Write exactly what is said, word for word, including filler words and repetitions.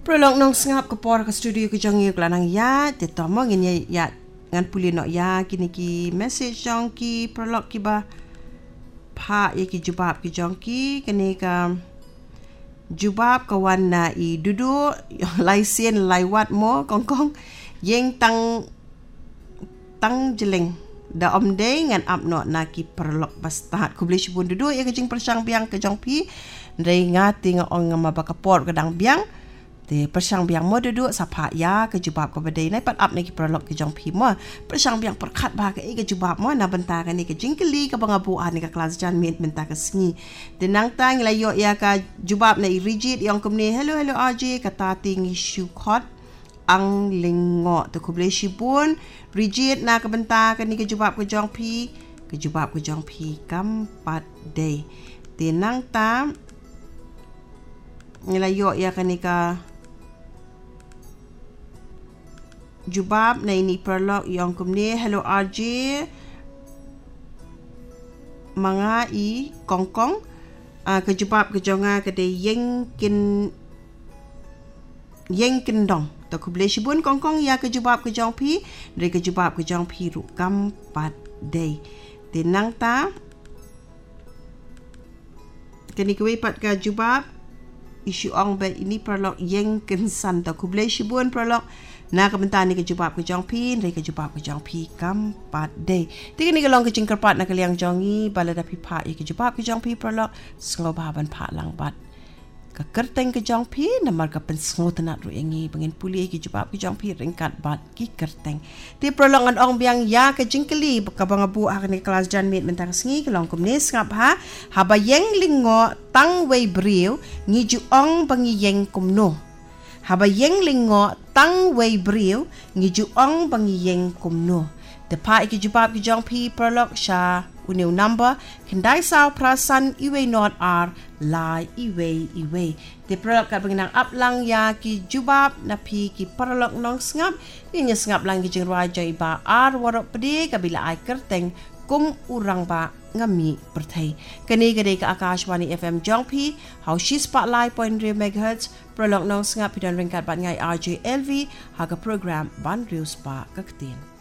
Prolong nong sengap ke por ke studio ke jangi ke lanang ya, tetama ngin ya ngan puli nok ya kini ki message jong ki prolog ki ba pa ye ki jubab ki jong ki kini ka jubab kawan na i dudu lai sien lai wat mo kong kong yeng tang tang jeleng da om day ngan ap no na ki prolog bastat ku beli shibun dudu ye ke jing persang biang ke jong pi ndai ngati nga ong ngama bakapor kadang biang te persang biang mo duduk sapa ya ke jubab ke badai nai pat up ni ki prolog ke jong pi mo persang biang perkat ba ke ke jubab mo na benta kan ni ke jingkeli ke bangabuan ni ke kelas jan mit benta ke sengi denang tang la yo ya ka jubab na rigid yang kumni hello hello rj kata tingi shu khot ang lingo tu ku boleh shibun rigid na ke benta kan ni ke jubab ke jong pi ke jubab ke jong pi kam pat day denang tam ngila yo ya kan ni ka jubab na ini prolog yang kumni hello R J mga i kongkong uh, ke jubab ke jonga ke de yeng kin yeng kin dong to ku boleh shibun kongkong ya ke jubab ke jong pi dari ke jubab ke jong pi ru kam pat day tenang ta kini kuwi pat ke jubab isu ong bet ini prolog yeng kin san to ku boleh shibun prolog na kebentar ni ke jubab ke jong pi dari ke jubab ke jong pi kam pat day tiga ni kelong ke jingker pat na kaliang jongi bala da pi pa ke jubab ke jong pi prolog slobaban pa lang bat ke kerteng ke jong pi na marga pen sngotenat ru engi bangin puli ke jubab ke jong pi ringkat bat ki kerteng ti prolog ngan ong biang ya ke jingkeli ka bangabu ha ni kelas jan mit mentang sengi kelong kumni ngap ha haba yeng lingo tang wei briu ngiju ong bangi yeng kumno haba yeng lingo tang wei briu ngiju ong bangi yeng kumno de pa iki jubab ki jong pi prolog sha uniu number kendai sao prasan iwe not ar lai iwe iwe de prolog ka bengang aplang ya ki jubab na pi ki prolog nong sngap inya sngap lang ki jing rwa jai ba ar warok pedi kabila ai kerteng kum urang ba ngami perthai kani gade ka Akashwani F M jong pi hau shi spotlight point three megahertz prolog nong sngap pidan ringkat bat ngai R J L V ha ka program ban rius pa ka ketin